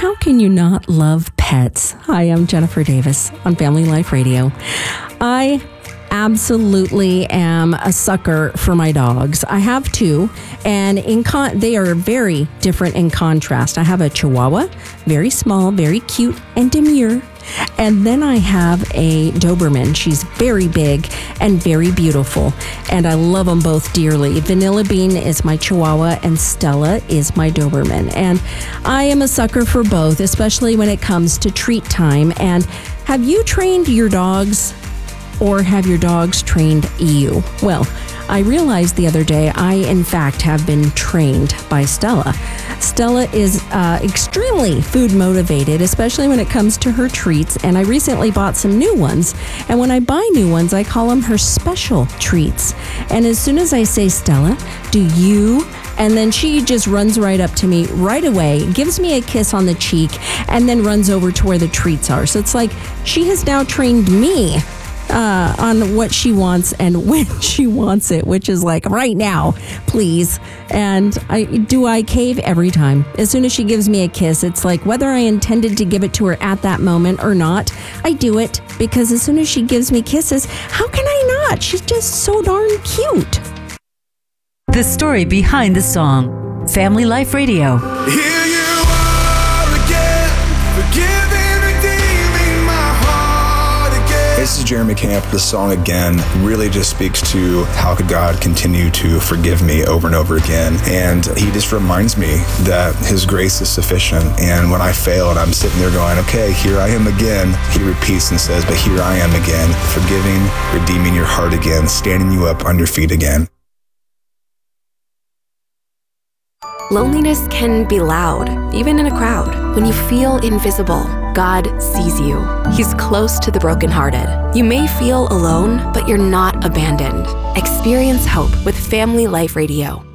how can you not love pets? Hi, I'm Jennifer Davis on Family Life Radio. I absolutely am a sucker for my dogs. I have two, and they are very different in contrast. I have a Chihuahua, very small, very cute, and demure. And then I have a Doberman. She's very big and very beautiful, and I love them both dearly. Vanilla Bean is my Chihuahua, and Stella is my Doberman. And I am a sucker for both, especially when it comes to treat time. And have you trained your dogs, or have your dogs trained you? Well, I realized the other day I, in fact, have been trained by Stella. Stella is extremely food motivated, especially when it comes to her treats, and I recently bought some new ones. And when I buy new ones, I call them her special treats. And as soon as I say, Stella, do you? And then she just runs right up to me right away, gives me a kiss on the cheek, and then runs over to where the treats are. So it's like she has now trained me on what she wants and when she wants it, which is like right now, please. And I cave every time. As soon as she gives me a kiss, it's like whether I intended to give it to her at that moment or not, I do it because as soon as she gives me kisses, how can I not? She's just so darn cute. The story behind the song. Family Life Radio. Here you are again, forgiving, redeeming my heart again. This is Jeremy Camp. The song Again really just speaks to how could God continue to forgive me over and over again. And he just reminds me that his grace is sufficient. And when I fail and I'm sitting there going, okay, here I am again, he repeats and says, but here I am again, forgiving, redeeming your heart again, standing you up on your feet again. Loneliness can be loud, even in a crowd. When you feel invisible, God sees you. He's close to the brokenhearted. You may feel alone, but you're not abandoned. Experience hope with Family Life Radio.